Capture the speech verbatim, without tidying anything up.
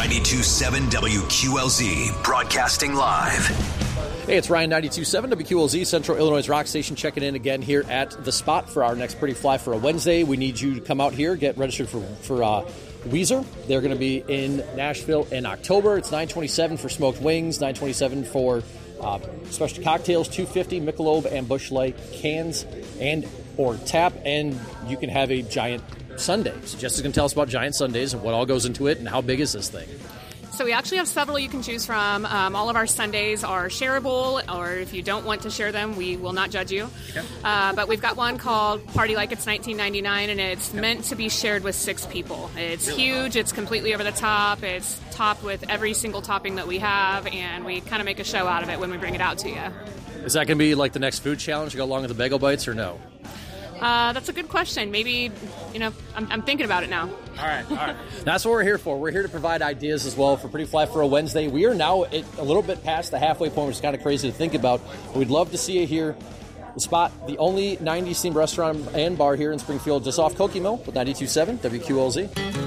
ninety-two point seven W Q L Z, broadcasting live. Hey, it's Ryan, ninety-two point seven W Q L Z, Central Illinois Rock Station, checking in again here at The Spot for our next Pretty Fly for a Wednesday. We need you to come out here, get registered for, for uh, Weezer. They're going to be in Nashville in October. It's nine twenty-seven for smoked wings, nine twenty-seven for uh, special cocktails, two fifty Michelob and Busch Light cans and or tap, and you can have a giant sundae. So Jessica's going to tell us about giant sundaes and what all goes into it and how big is this thing. So we actually have several you can choose from. Um, all of our sundaes are shareable, or if you don't want to share them, we will not judge you. Yep. Uh, but we've got one called Party Like It's nineteen ninety-nine, and it's yep. meant to be shared with six people. It's really? huge. It's completely over the top. It's topped with every single topping that we have, and we kind of make a show out of it when we bring it out to you. Is that going to be like the next food challenge to go along with the bagel bites, or no? Uh, that's a good question. Maybe, you know, I'm, I'm thinking about it now. All right, all right. That's what we're here for. We're here to provide ideas as well for Pretty Fly for a Wednesday. We are now at a little bit past the halfway point, which is kind of crazy to think about. We'd love to see you here. The Spot, the only nineties themed restaurant and bar here in Springfield, just off Koke Mill with ninety-two point seven W Q L Z.